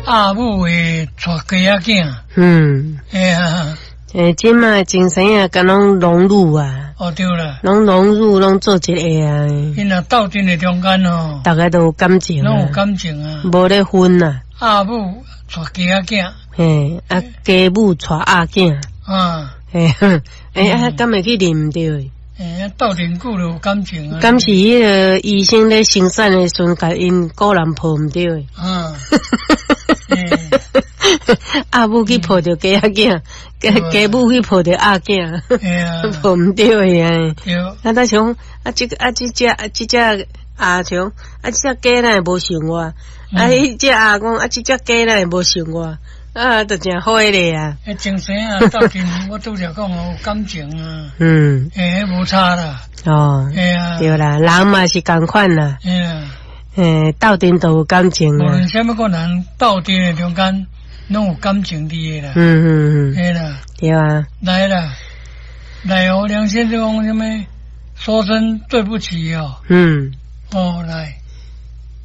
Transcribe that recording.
阿母会带鸡仔囝。哎呀。 即嘛精神啊，甲拢融入啊。 哦，对啦， 拢融入，拢做一个啊。 因若斗阵的中间哦， 大家都有感情啊， 拢有感情啊， 无咧分啊。 阿母带鸡仔囝， 嘿，啊，家母带阿囝， 啊， 嘿，啊，敢会去啉着？ 斗阵久就有感情啊。 敢是迄个医生咧生产的时阵，甲因个人抱毋着的。 啊。 阿母去抱着鸡仔囝，家母去抱着阿囝，抱毋着的啊！啊，咱想即只阿像即只鸡咱无想我，迄只阿讲即只鸡咱无想我，就真好咧啊！ 精神啊，斗阵我拄则讲有感情啊，无差啦。哦， 对啦，人嘛是共款啦。斗阵都有感情啊。无论什么个人斗阵的中间，拢有感情伫的啦。嘿啦， 对啊。 来啦，来哦，梁先生讲什么？说声对不起哦。哦，来。